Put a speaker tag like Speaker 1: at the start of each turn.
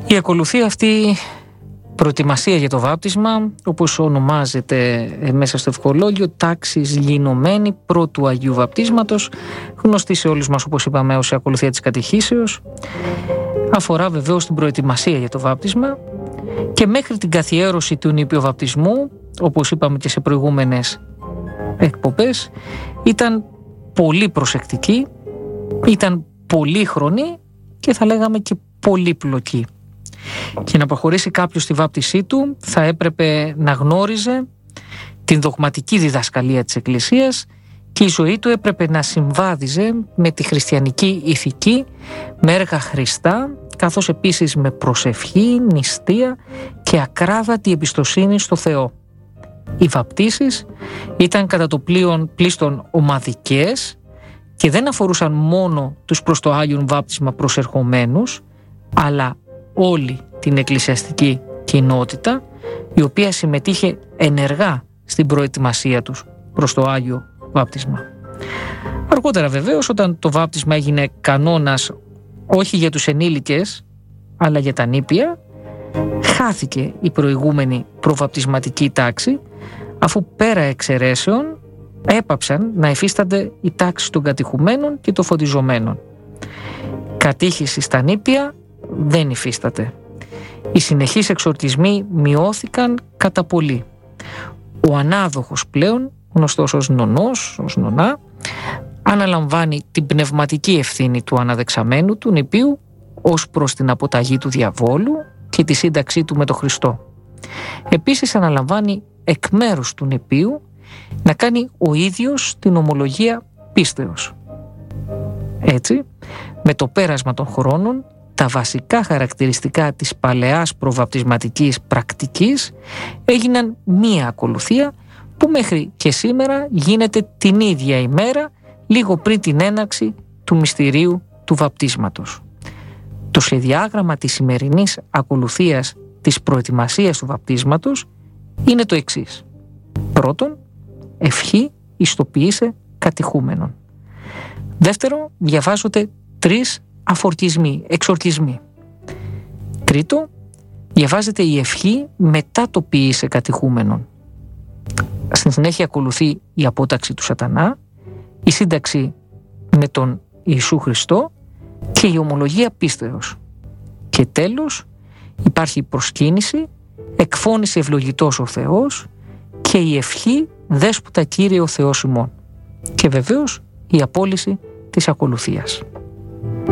Speaker 1: Η ακολουθία αυτή, προετοιμασία για το βάπτισμα, όπως ονομάζεται μέσα στο ευχολόγιο, τάξης λινωμένη πρώτου Αγίου Βαπτίσματος, γνωστή σε όλους μας, όπως είπαμε, ως η ακολουθία της κατηχήσεως, αφορά βεβαίως την προετοιμασία για το βάπτισμα και μέχρι την καθιέρωση του νηπιοβαπτισμού, όπως είπαμε και σε προηγούμενες εκπομπές, ήταν πολύ προσεκτική, ήταν πολύχρονη και θα λέγαμε και πολύπλοκη. Και να προχωρήσει κάποιος στη βάπτισή του θα έπρεπε να γνώριζε την δογματική διδασκαλία της Εκκλησίας και η ζωή του έπρεπε να συμβάδιζε με τη χριστιανική ηθική, με έργα χρηστά, καθώς επίσης με προσευχή, νηστεία και ακράδαντη εμπιστοσύνη στο Θεό. Οι βαπτίσεις ήταν κατά το πλείστον ομαδικές και δεν αφορούσαν μόνο τους προς το Άγιον Βάπτισμα προσερχομένους, αλλά όλη την εκκλησιαστική κοινότητα, η οποία συμμετείχε ενεργά στην προετοιμασία τους προς το Άγιο Βάπτισμα. Αργότερα βεβαίως, όταν το βάπτισμα έγινε κανόνας όχι για τους ενήλικες αλλά για τα νήπια, χάθηκε η προηγούμενη προβαπτισματική τάξη, αφού πέρα εξαιρέσεων έπαψαν να υφίστανται οι τάξεις των κατηχουμένων και των φωτιζομένων. Κατήχηση στα νήπια δεν υφίσταται. Οι συνεχείς εξορκισμοί μειώθηκαν κατά πολύ. Ο ανάδοχος πλέον, γνωστός ως νονός, ως νονά, αναλαμβάνει την πνευματική ευθύνη του αναδεξαμένου του νηπίου ως προς την αποταγή του διαβόλου και τη σύνταξή του με τον Χριστό. Επίσης αναλαμβάνει εκ μέρους του νηπίου να κάνει ο ίδιος την ομολογία πίστεως. Έτσι, με το πέρασμα των χρόνων, τα βασικά χαρακτηριστικά της παλαιάς προβαπτισματικής πρακτικής έγιναν μία ακολουθία που μέχρι και σήμερα γίνεται την ίδια ημέρα, λίγο πριν την έναρξη του μυστηρίου του βαπτίσματος. Το σχεδιάγραμμα της σημερινής ακολουθίας της προετοιμασίας του βαπτίσματος είναι το εξής. Πρώτον, ευχή ιστοποιείσαι κατηχούμενον. Δεύτερο, διαβάζονται 3 αφορκισμοί, εξορκισμοί. Τρίτο, διαβάζεται η ευχή μετά το ποιείσαι κατηχούμενον. Στην συνέχεια ακολουθεί η απόταξη του σατανά, η σύνταξη με τον Ιησού Χριστό και η ομολογία πίστεως. Και τέλος υπάρχει η προσκύνηση, εκφώνηση ευλογητός ο Θεός και η ευχή δέσποτα Κύριε ο Θεός ημών. Και βεβαίως η απόλυση της ακολουθίας.